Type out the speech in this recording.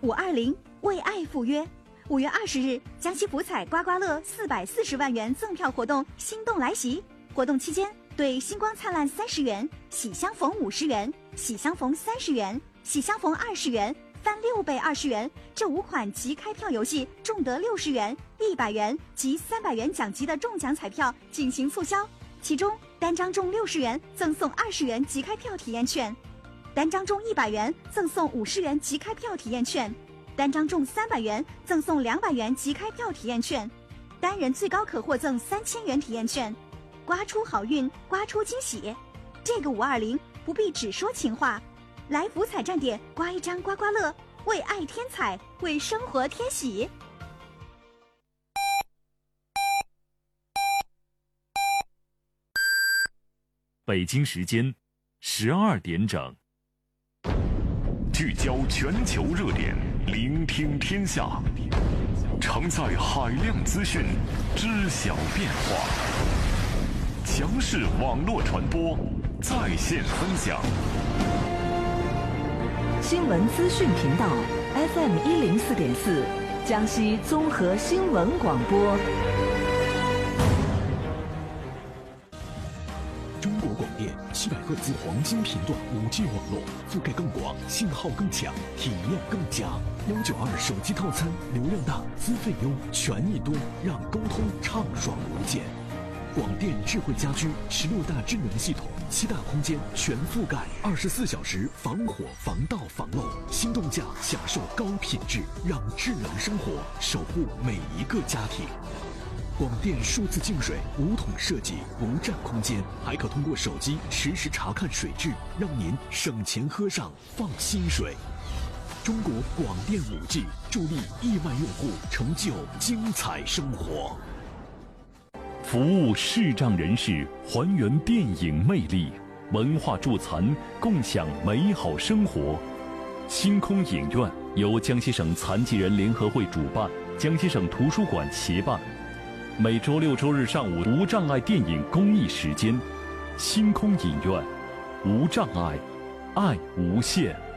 520为爱赴约。5月20日，江西福彩刮刮乐440万元赠票活动心动来袭。活动期间，对星光灿烂30元、喜相逢50元、喜相逢30元、喜相逢20元、翻6倍20元这5款即开票游戏中得60元、100元及300元奖级的中奖彩票进行促销。其中单张中60元赠送20元即开票体验券，单张中100元赠送50元即开票体验券，单张中300元赠送200元即开票体验券，单人最高可获赠3000元体验券。刮出好运，刮出惊喜，这个520不必只说情话，来福彩站点刮一张刮刮乐，为爱添彩，为生活添喜。 北京时间12点整， 聚焦全球热点，聆听天下，承载海量资讯，知晓变化。强势网络传播，在线分享。 新闻资讯频道 FM104.4，江西综合新闻广播。 中国广电700赫兹黄金频段5G 网络，覆盖更广，信号更强，体验更佳。192手机套餐，流量大，资费优，权益多，让沟通畅爽无间。广电智慧家居16大智能系统，7大空间全覆盖，24小时防火、防盗、防漏。心动价享受高品质，让智能生活守护每一个家庭。广电数字净水无桶设计，无占空间，还可通过手机实时查看水质，让您省钱喝上放心水。中国广电5G助力亿万用户成就精彩生活。 服务视障人士，还原电影魅力，文化助残，共享美好生活。星空影院由江西省残疾人联合会主办，江西省图书馆协办。每周6、周日上午无障碍电影公益时间，星空影院，无障碍，爱无限。